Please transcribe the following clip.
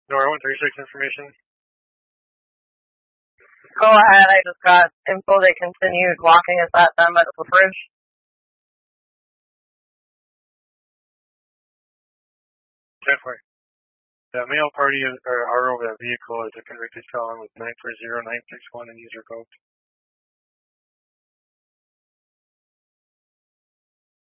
Nora 136 information. Go ahead, I just got info they continued walking at that medical bridge. Definitely. The male party are over that vehicle is a convicted felon with 940961 and user code.